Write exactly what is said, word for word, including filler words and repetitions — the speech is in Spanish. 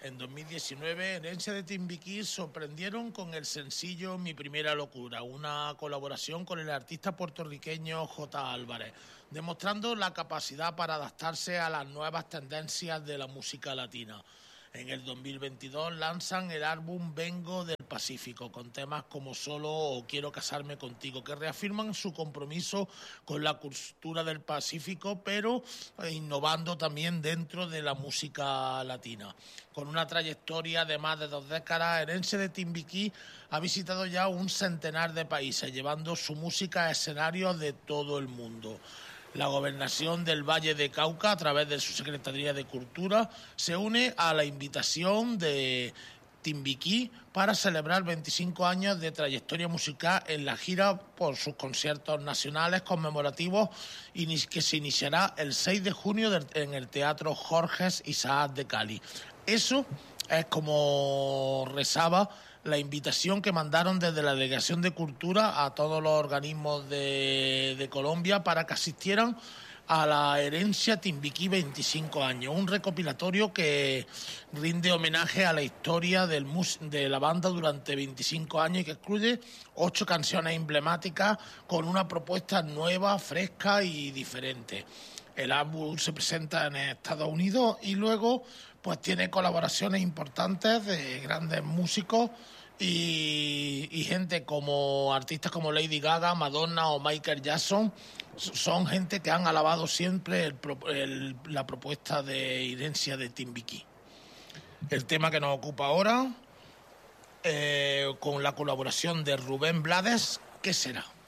En dos mil diecinueve, Herencia de Timbiquí sorprendieron con el sencillo Mi Primera Locura, una colaboración con el artista puertorriqueño J. Álvarez, demostrando la capacidad para adaptarse a las nuevas tendencias de la música latina. En el dos mil veintidós lanzan el álbum Vengo del Pacífico, con temas como Solo o Quiero Casarme Contigo, que reafirman su compromiso con la cultura del Pacífico, pero innovando también dentro de la música latina. Con una trayectoria de más de dos décadas, Herencia de Timbiquí ha visitado ya un centenar de países, llevando su música a escenarios de todo el mundo. La Gobernación del Valle de Cauca, a través de su Secretaría de Cultura, se une a la invitación de Timbiquí para celebrar veinticinco años de trayectoria musical en la gira por sus conciertos nacionales conmemorativos que se iniciará el seis de junio en el Teatro Jorge Isaac de Cali. Eso es como rezaba la invitación que mandaron desde la Delegación de Cultura a todos los organismos de, de Colombia para que asistieran a la Herencia Timbiquí veinticinco años, un recopilatorio que rinde homenaje a la historia del mus- de la banda durante veinticinco años y que incluye ocho canciones emblemáticas con una propuesta nueva, fresca y diferente. El álbum se presenta en Estados Unidos y luego pues tiene colaboraciones importantes de grandes músicos y, y gente como artistas como Lady Gaga, Madonna o Michael Jackson. Son gente que han alabado siempre el, el, la propuesta de Herencia de Timbiquí. El tema que nos ocupa ahora, eh, con la colaboración de Rubén Blades, ¿qué será?